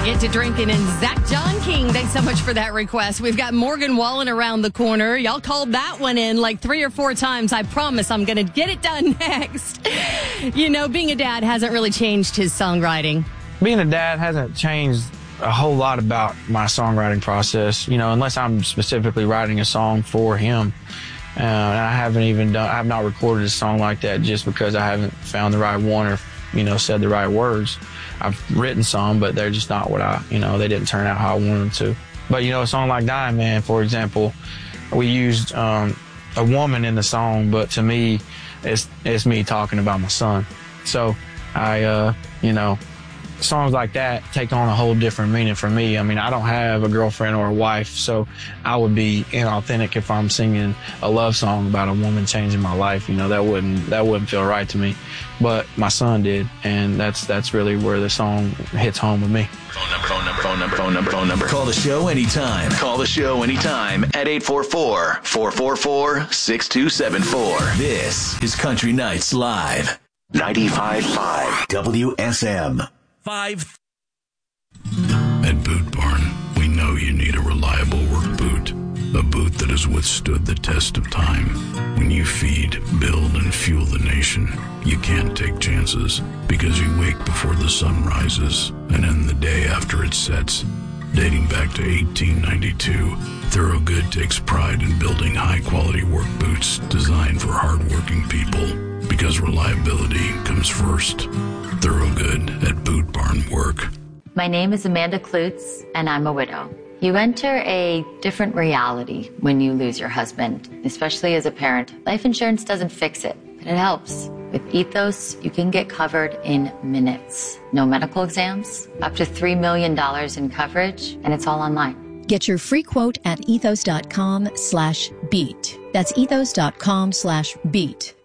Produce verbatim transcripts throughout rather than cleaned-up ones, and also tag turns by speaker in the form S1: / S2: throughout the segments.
S1: Get to drinking and Zach John King. Thanks so much for that request. We've got Morgan Wallen around the corner. Y'all called that one in like three or four times. I promise I'm going to get it done next. You know, being a dad hasn't really changed his songwriting.
S2: Being a dad hasn't changed a whole lot about my songwriting process, you know, unless I'm specifically writing a song for him. Uh, and I haven't even done, I have not recorded a song like that just because I haven't found the right one or, you know, said the right words. I've written some, but they're just not what I, you know, they didn't turn out how I wanted them to. But, you know, a song like Dying Man, for example, we used um, a woman in the song, but to me, it's, it's me talking about my son. So I, uh, you know, songs like that take on a whole different meaning for me. I mean, I don't have a girlfriend or a wife, so I would be inauthentic if I'm singing a love song about a woman changing my life. You know, that wouldn't that wouldn't feel right to me. But my son did, and that's that's really where the song hits home with me.
S3: Phone number, phone number, phone number, phone number, phone number. Call the show anytime. Call the show anytime at eight four four, four four four, six two seven four. This is Country Nights Live. ninety-five point five W S M.
S4: Five. At Boot Barn, we know you need a reliable work boot. A boot that has withstood the test of time. When you feed, build, and fuel the nation, you can't take chances because you wake before the sun rises and end the day after it sets. Dating back to eighteen ninety-two, Thorogood takes pride in building high-quality work boots designed for hard-working people because reliability comes first. Thorogood at Boot Barn Work.
S5: My name is Amanda Klutz, and I'm a widow. You enter a different reality when you lose your husband, especially as a parent. Life insurance doesn't fix it, but it helps. With Ethos, you can get covered in minutes. No medical exams, up to three million dollars in coverage, and it's all online.
S6: Get your free quote at ethos.com slash beat. That's ethos.com slash beat.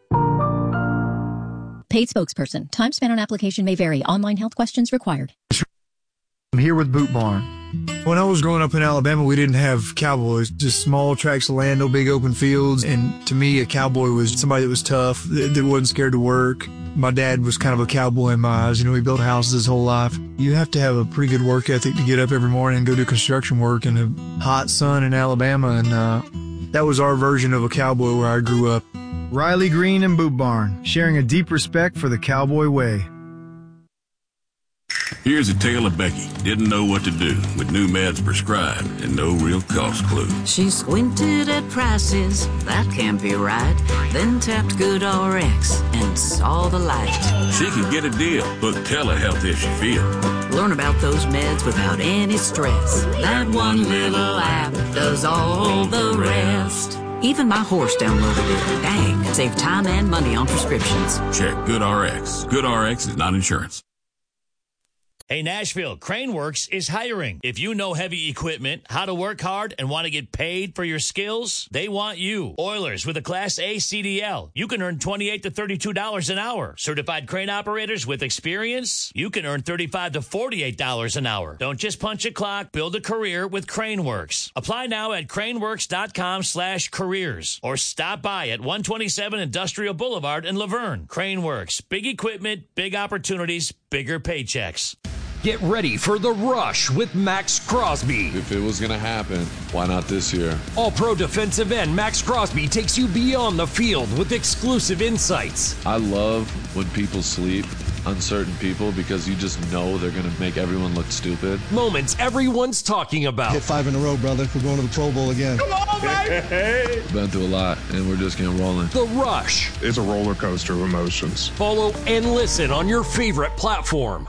S6: Paid spokesperson. Time spent on application may vary. Online health questions required.
S7: I'm here with Boot Barn. When I was growing up in Alabama, we didn't have cowboys, just small tracts of land, no big open fields. And to me, a cowboy was somebody that was tough, that, that wasn't scared to work. My dad was kind of a cowboy in my eyes. You know, he built houses his whole life. You have to have a pretty good work ethic to get up every morning and go do construction work in a hot sun in Alabama. And uh, that was our version of a cowboy where I grew up.
S8: Riley Green and Boot Barn, sharing a deep respect for the cowboy way.
S4: Here's a tale of Becky. Didn't know what to do with new meds prescribed and no real cost clue.
S9: She squinted at prices, that can't be right. Then tapped GoodRx and saw the light.
S4: She can get a deal. Book telehealth if she feels.
S9: Learn about those meds without any stress. That one little app does all the rest. Even my horse downloaded it. Dang, save time and money on prescriptions.
S4: Check GoodRx. GoodRx is not insurance.
S10: Hey, Nashville, Craneworks is hiring. If you know heavy equipment, how to work hard, and want to get paid for your skills, they want you. Oilers with a Class A C D L. You can earn twenty-eight to thirty-two dollars an hour. Certified crane operators with experience, you can earn thirty-five to forty-eight dollars an hour. Don't just punch a clock, build a career with Craneworks. Apply now at craneworks.com slash careers or stop by at one twenty-seven Industrial Boulevard in Laverne. Craneworks, big equipment, big opportunities, bigger paychecks.
S11: Get ready for the rush with Max Crosby.
S12: If it was going to happen, why not this year?
S11: All-pro defensive end Max Crosby takes you beyond the field with exclusive insights.
S12: I love when people sleep, uncertain people, because you just know they're going to make everyone look stupid.
S11: Moments everyone's talking about.
S13: Hit five in a row, brother. We're going to the Pro Bowl again.
S12: Come on, baby! Been through a lot, and we're just getting rolling.
S11: The Rush.
S14: It's a roller coaster of emotions.
S11: Follow and listen on your favorite platform.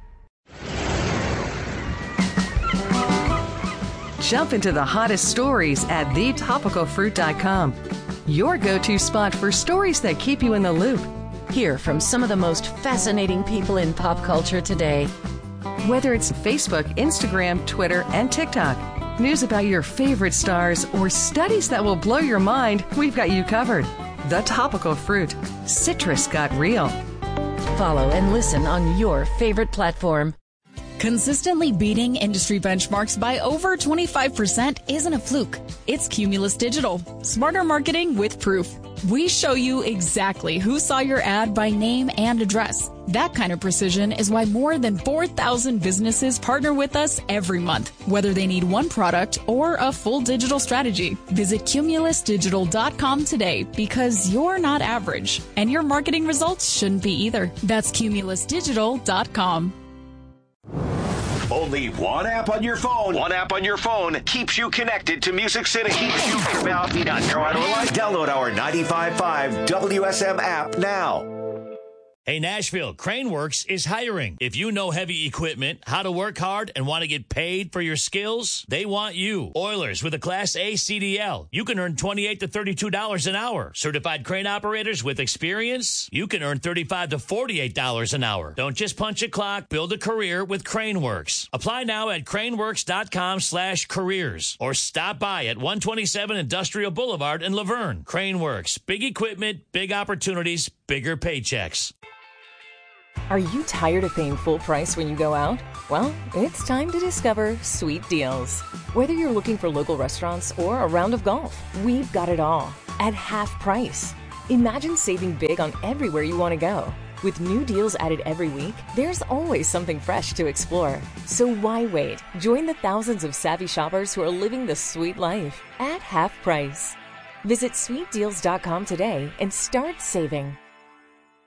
S15: Jump into the hottest stories at the topical fruit dot com. Your go-to spot for stories that keep you in the loop. Hear from some of the most fascinating people in pop culture today. Whether it's Facebook, Instagram, Twitter, and TikTok, news about your favorite stars, or studies that will blow your mind, we've got you covered. The Topical Fruit. Citrus got real.
S6: Follow and listen on your favorite platform.
S16: Consistently beating industry benchmarks by over twenty-five percent isn't a fluke. It's Cumulus Digital. Smarter marketing with proof. We show you exactly who saw your ad by name and address. That kind of precision is why more than four thousand businesses partner with us every month, whether they need one product or a full digital strategy. Visit Cumulus Digital dot com today because you're not average, and your marketing results shouldn't be either. That's Cumulus Digital dot com.
S17: Only one app on your phone. One app on your phone keeps you connected to Music City. Keeps you Download our ninety-five point five W S M app now.
S10: Hey, Nashville, Craneworks is hiring. If you know heavy equipment, how to work hard, and want to get paid for your skills, they want you. Oilers with a Class A C D L. You can earn twenty-eight to thirty-two dollars an hour. Certified crane operators with experience, you can earn thirty-five to forty-eight dollars an hour. Don't just punch a clock, build a career with Craneworks. Apply now at craneworks.com slash careers or stop by at one twenty-seven Industrial Boulevard in Laverne. Craneworks, big equipment, big opportunities, bigger paychecks.
S18: Are you tired of paying full price when you go out? Well, it's time to discover Sweet Deals. Whether you're looking for local restaurants or a round of golf, we've got it all at half price. Imagine saving big on everywhere you want to go. With new deals added every week, there's always something fresh to explore. So why wait? Join the thousands of savvy shoppers who are living the sweet life at half price. Visit sweet deals dot com today and start saving.